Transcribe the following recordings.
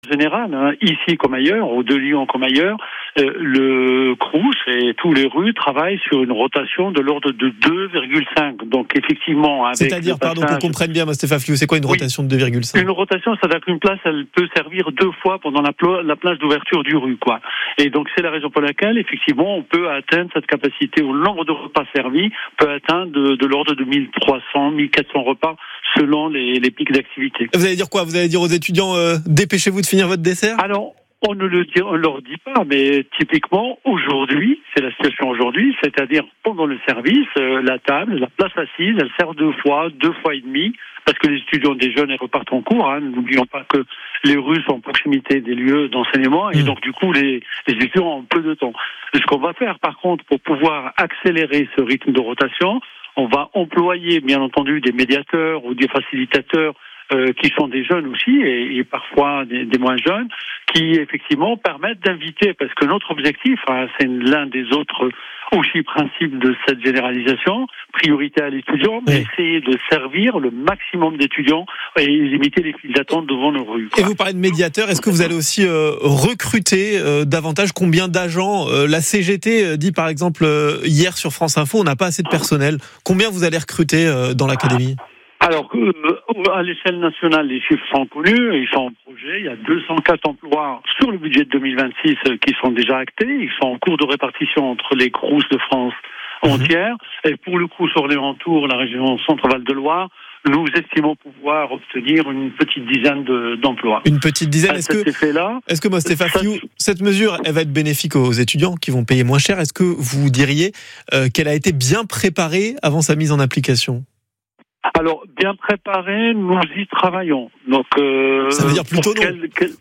Général, ici comme ailleurs, ou de Lyon comme ailleurs, le Crous et tous les rues travaillent sur une rotation de l'ordre de 2,5. Donc effectivement, avec c'est-à-dire, pardon, qu'on comprenne bien, Mustapha Fliou, c'est quoi une rotation de 2,5 ? Une rotation, c'est-à-dire qu'une place, elle peut servir 2 fois pendant la plage d'ouverture du rue, quoi. Et donc c'est la raison pour laquelle, effectivement, on peut atteindre cette capacité, où le nombre de repas servis peut atteindre de l'ordre de 1300, 1400 repas selon les pics d'activité. Vous allez dire quoi ? Vous allez dire aux étudiants, dépêchez-vous de finir votre dessert ? Alors, on leur dit pas, mais typiquement, aujourd'hui, c'est la situation aujourd'hui, c'est-à-dire pendant le service, la table, la place assise, elle sert 2 fois et demi, parce que les étudiants des jeunes, ils repartent en cours, N'oublions pas que les rues sont en proximité des lieux d'enseignement, et donc du coup, les étudiants ont peu de temps. Ce qu'on va faire, par contre, pour pouvoir accélérer ce rythme de rotation, on va employer, bien entendu, des médiateurs ou des facilitateurs qui sont des jeunes aussi et parfois des moins jeunes, qui effectivement permettent d'inviter, parce que notre objectif, c'est l'un des autres aussi principes de cette généralisation, priorité à l'étudiant, mais essayer de servir le maximum d'étudiants et limiter les files d'attente devant nos rues. Et vous parlez de médiateurs, est-ce que vous allez aussi recruter davantage ? Combien d'agents ? La CGT dit par exemple hier sur France Info, on n'a pas assez de personnel. Combien vous allez recruter dans l'académie ? Alors, à l'échelle nationale, les chiffres sont connus, ils sont en projet. Il y a 204 emplois sur le budget de 2026 qui sont déjà actés. Ils sont en cours de répartition entre les Crous de France entière. Et pour le Crous Orléans-Tours, la région Centre-Val de Loire, nous estimons pouvoir obtenir une petite dizaine d'emplois. Une petite dizaine, est-ce que Mustapha Fliou, cette mesure, elle va être bénéfique aux étudiants qui vont payer moins cher. Est-ce que vous diriez qu'elle a été bien préparée avant sa mise en application ? Alors, bien préparé, nous y travaillons. Donc, ça veut dire plutôt non.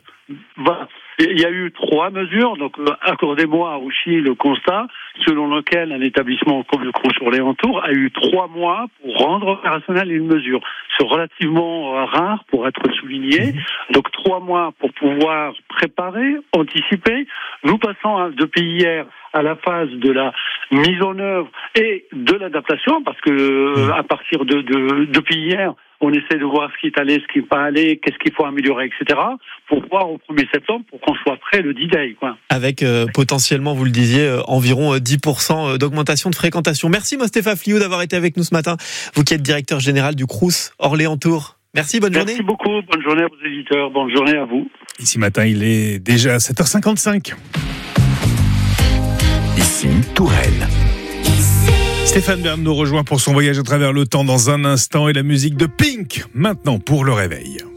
Voilà. Il y a eu 3 mesures. Donc, accordez-moi aussi le constat selon lequel un établissement comme le Crous Orléans-Tours a eu 3 mois pour rendre opérationnelle une mesure. C'est relativement rare pour être souligné. Donc, 3 mois pour pouvoir préparer, anticiper. Nous passons depuis hier à la phase de la mise en œuvre et de l'adaptation, parce que à partir depuis hier, on essaie de voir ce qui est allé, ce qui n'est pas allé, qu'est-ce qu'il faut améliorer, etc., pour voir au 1er septembre, pour qu'on soit prêt le D-Day, quoi. Avec potentiellement, vous le disiez, environ 10% d'augmentation de fréquentation. Merci Mustapha Fliou d'avoir été avec nous ce matin, vous qui êtes directeur général du Crous Orléans-Tours. Merci, bonne journée. Merci beaucoup, bonne journée à vos éditeurs, bonne journée à vous. Ici matin, il est déjà 7h55. Ici Touraine. Stéphane Bern nous rejoint pour son voyage à travers le temps dans un instant et la musique de Pink maintenant pour le réveil.